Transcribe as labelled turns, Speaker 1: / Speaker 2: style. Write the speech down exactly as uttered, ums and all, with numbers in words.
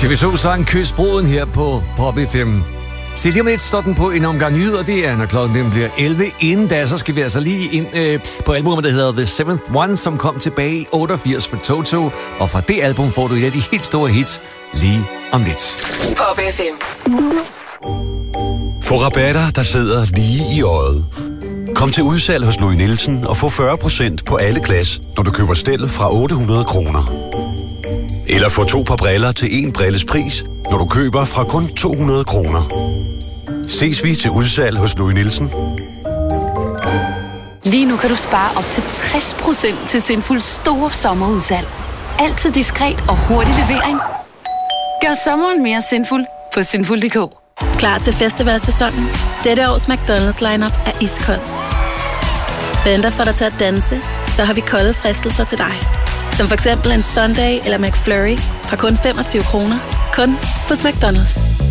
Speaker 1: T V to-sang Kys bruden her på Pop F M. Se, lige om lidt står den på en omgang nyhed, og det er, når klokken den bliver elleve. Inden da, så skal vi altså lige ind øh, på albumet, der hedder The Seventh One, som kom tilbage i otteogfirs for Toto. Og fra det album får du et af de helt store hits lige om lidt.
Speaker 2: Pop F M.
Speaker 3: Få rabatter, der sidder lige i øjet. Kom til udsalg hos Louis Nielsen og få fyrre procent på alle glas, når du køber stel fra otte hundrede kroner. Eller få to par briller til en brilles pris, når du køber fra kun to hundrede kroner. Ses vi til udsalg hos Louis Nielsen.
Speaker 4: Lige nu kan du spare op til tres procent til Sinfuls store sommerudsalg. Altid diskret og hurtig levering. Gør sommeren mere sinful på sinful punktum d k.
Speaker 5: Klar til festivalsæsonen? Dette års McDonald's lineup er iskold. Venter for dig til at danse, så har vi kolde fristelser til dig. Som for eksempel en Sunday eller McFlurry fra kun femogtyve kroner. Kun hos McDonald's.